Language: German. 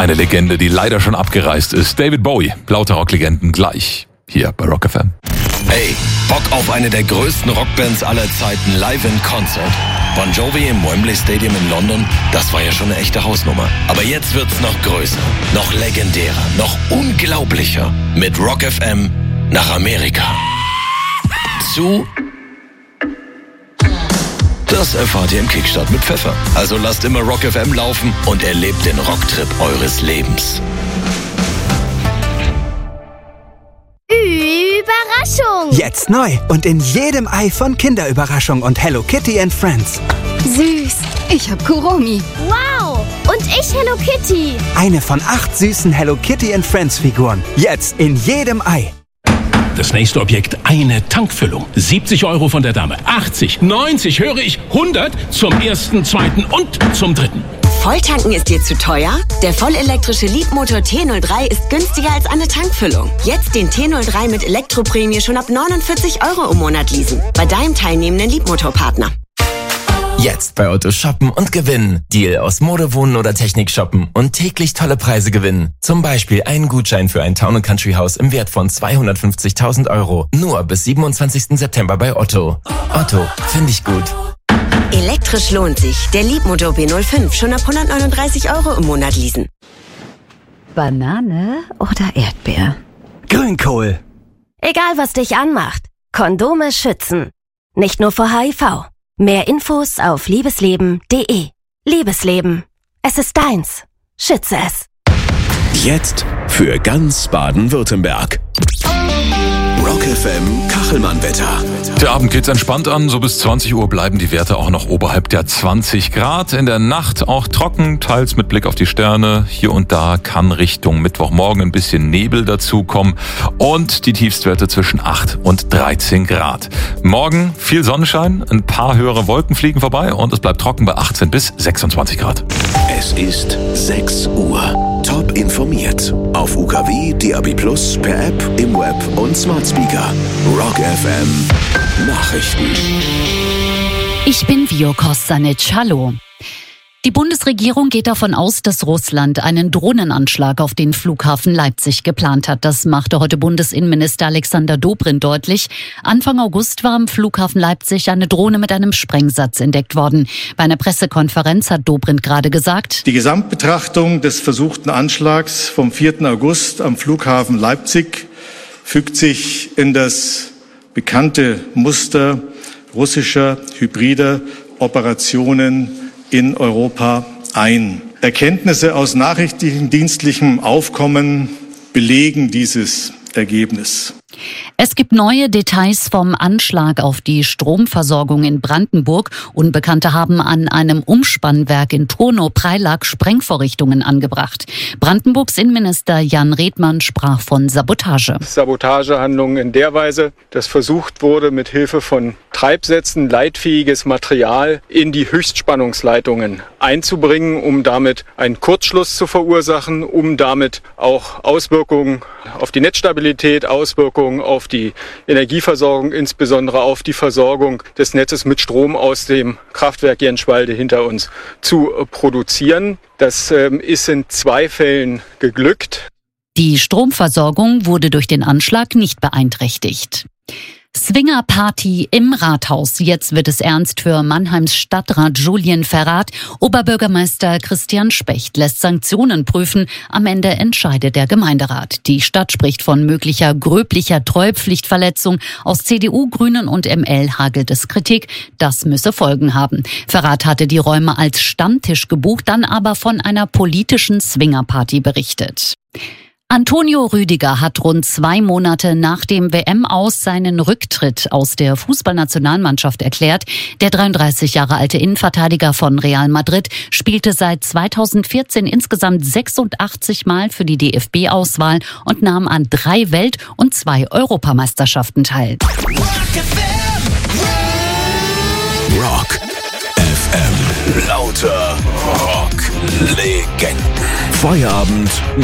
Eine Legende, die leider schon abgereist ist. David Bowie, lauter Rocklegenden gleich hier bei Rock FM. Hey, Bock auf eine der größten Rockbands aller Zeiten live in Konzert? Bon Jovi im Wembley Stadium in London, das war ja schon eine echte Hausnummer. Aber jetzt wird's noch größer, noch legendärer, noch unglaublicher. Mit Rock FM nach Amerika. Das erfahrt ihr im Kickstart mit Pfeffer. Also lasst immer Rock FM laufen und erlebt den Rocktrip eures Lebens. Überraschung! Jetzt neu und in jedem Ei von Kinderüberraschung und Hello Kitty and Friends. Süß! Ich hab Kuromi. Wow! Und ich Hello Kitty. Eine von 8 süßen Hello Kitty and Friends Figuren. Jetzt in jedem Ei. Das nächste Objekt, eine Tankfüllung. 70 € von der Dame, 80, 90, höre ich, 100 zum ersten, zweiten und zum dritten. Volltanken ist dir zu teuer? Der vollelektrische Leapmotor T03 ist günstiger als eine Tankfüllung. Jetzt den T03 mit Elektroprämie schon ab 49 € im Monat leasen. Bei deinem teilnehmenden Leapmotor-Partner. Jetzt bei Otto shoppen und gewinnen. Deal aus Mode, Wohnen oder Technik shoppen und täglich tolle Preise gewinnen. Zum Beispiel einen Gutschein für ein Town & Country Haus im Wert von 250.000 €. Nur bis 27. September bei Otto. Otto, finde ich gut. Elektrisch lohnt sich. Der Leapmotor B05 schon ab 139 € im Monat leasen. Banane oder Erdbeer? Grünkohl. Egal, was dich anmacht. Kondome schützen. Nicht nur vor HIV. Mehr Infos auf liebesleben.de. Liebesleben. Es ist deins. Schütze es. Jetzt für ganz Baden-Württemberg. Rock FM Kachelmann-Wetter. Der Abend geht's entspannt an. So bis 20 Uhr bleiben die Werte auch noch oberhalb der 20 Grad. In der Nacht auch trocken, teils mit Blick auf die Sterne. Hier und da kann Richtung Mittwochmorgen ein bisschen Nebel dazukommen. Und die Tiefstwerte zwischen 8 und 13 Grad. Morgen viel Sonnenschein, ein paar höhere Wolken fliegen vorbei und es bleibt trocken bei 18 bis 26 Grad. Es ist 6 Uhr. Top informiert. Auf UKW, DAB+, per App, im Web und Smart Speaker. Rock FM Nachrichten. Ich bin Viokos Sanic. Hallo. Die Bundesregierung geht davon aus, dass Russland einen Drohnenanschlag auf den Flughafen Leipzig geplant hat. Das machte heute Bundesinnenminister Alexander Dobrindt deutlich. Anfang August war am Flughafen Leipzig eine Drohne mit einem Sprengsatz entdeckt worden. Bei einer Pressekonferenz hat Dobrindt gerade gesagt: Die Gesamtbetrachtung des versuchten Anschlags vom 4. August am Flughafen Leipzig fügt sich in das bekannte Muster russischer hybrider Operationen in Europa ein. Erkenntnisse aus nachrichtendienstlichem Aufkommen belegen dieses Ergebnis. Es gibt neue Details vom Anschlag auf die Stromversorgung in Brandenburg. Unbekannte haben an einem Umspannwerk in Turnow-Preilack Sprengvorrichtungen angebracht. Brandenburgs Innenminister Jan Redmann sprach von Sabotage. Sabotagehandlungen in der Weise, dass versucht wurde, mit Hilfe von Treibsätzen leitfähiges Material in die Höchstspannungsleitungen einzubringen, um damit einen Kurzschluss zu verursachen, um damit auch Auswirkungen auf die Netzstabilität, Auswirkungen auf die Energieversorgung, insbesondere auf die Versorgung des Netzes mit Strom aus dem Kraftwerk Jenschwalde hinter uns zu produzieren. Das ist in 2 Fällen geglückt. Die Stromversorgung wurde durch den Anschlag nicht beeinträchtigt. Swingerparty im Rathaus. Jetzt wird es ernst für Mannheims Stadtrat Julien Verrat. Oberbürgermeister Christian Specht lässt Sanktionen prüfen. Am Ende entscheidet der Gemeinderat. Die Stadt spricht von möglicher gröblicher Treupflichtverletzung. Aus CDU, Grünen und ML hagelt es Kritik. Das müsse Folgen haben. Verrat hatte die Räume als Stammtisch gebucht, dann aber von einer politischen Swingerparty berichtet. Antonio Rüdiger hat rund 2 Monate nach dem WM-Aus seinen Rücktritt aus der Fußballnationalmannschaft erklärt. Der 33 Jahre alte Innenverteidiger von Real Madrid spielte seit 2014 insgesamt 86 Mal für die DFB-Auswahl und nahm an 3 Welt- und 2 Europameisterschaften teil. Rock FM. Lauter Rock-Legenden. Feierabend mit